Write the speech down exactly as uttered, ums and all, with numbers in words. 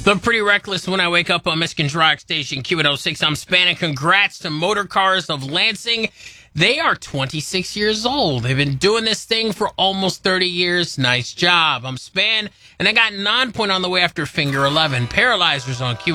Look pretty reckless when I wake up on Michigan's Rock Station, Q one oh six. I'm Span, and congrats to Motor Cars of Lansing. They are twenty-six years old. They've been doing this thing for almost thirty years. Nice job. I'm Span, and I got Non-Point on the way after Finger eleven. Paralyzers on Q.